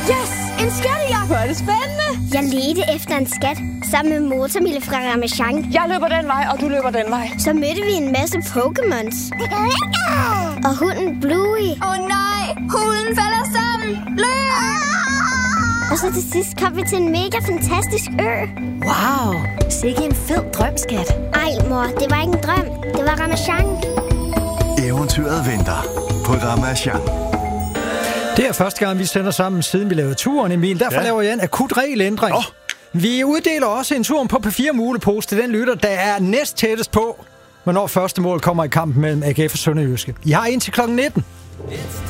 Yes! En skattejagt! Hvor er det spændende! Jeg ledte efter en skat sammen med Motormille fra Ramasjang. Jeg løber den vej, og du løber den vej. Så mødte vi en masse Pokémons. Og hunden Bluey. Nej, hunden falder sammen. Løb! Og så til sidst kom vi til en mega fantastisk ø. Wow, sikke en fed drøm, skat. Ej, mor, det var ikke en drøm. Det var Ramasjang. Eventyret venter på Ramasjang. Det er første gang, vi sender sammen, siden vi lavede turen, Emil. Derfor laver jeg en akut regelændring. Vi uddeler også en tur på P4-mulepose til den lytter, der er næst tættest på, hvornår første mål kommer i kampen mellem AGF og Sønderjyske. I har indtil kl. 19.